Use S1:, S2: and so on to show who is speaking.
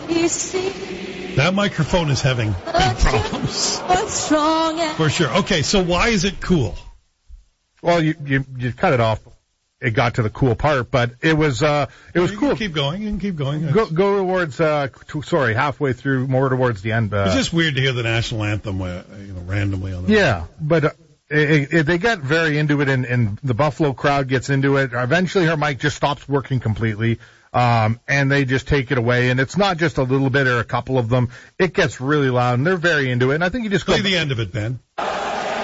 S1: That microphone is having big problems. For sure. Okay, so why is it cool?
S2: Well, you cut it off. It got to the cool part, but it was cool.
S1: You can keep going.
S2: Go towards, halfway through, more towards the end.
S1: It's just weird to hear the national anthem, randomly on the
S2: radio. But they get very into it, and the Buffalo crowd gets into it. Eventually, her mic just stops working completely, and they just take it away. And it's not just a little bit or a couple of them. It gets really loud, and they're very into it. And I think you just
S1: play the end of it, Ben.